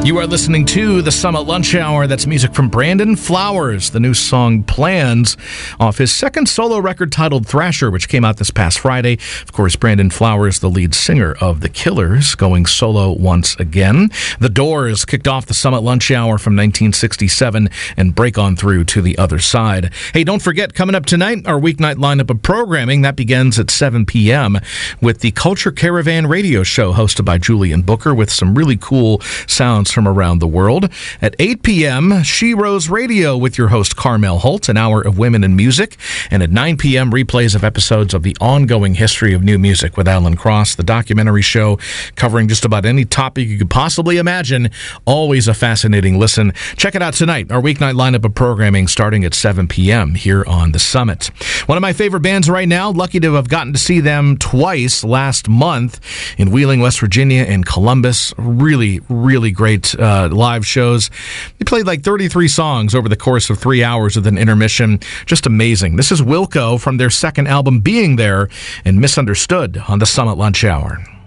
You are listening to the Summit Lunch Hour. That's music from Brandon Flowers, the new song Plans, off his second solo record titled Thrasher, which came out this past Friday. Of course, Brandon Flowers, the lead singer of The Killers, going solo once again. The Doors kicked off the Summit Lunch Hour from 1967 and break on through to the other side. Hey, don't forget, coming up tonight, our weeknight lineup of programming. That begins at 7 p.m. with the Culture Caravan radio show hosted by Julian Booker with some really cool sounds from around the world. At 8 p.m., She Rose Radio with your host Carmel Holt, an hour of women in music. And at 9 p.m., replays of episodes of The Ongoing History of New Music with Alan Cross, the documentary show covering just about any topic you could possibly imagine. Always a fascinating listen. Check it out tonight, our weeknight lineup of programming starting at 7 p.m. here on The Summit. One of my favorite bands right now, lucky to have gotten to see them twice last month in Wheeling, West Virginia and Columbus. Really, really great live shows. They played like 33 songs over the course of 3 hours with an intermission. Just amazing. This is Wilco from their second album, Being There, and Misunderstood on the Summit Lunch Hour.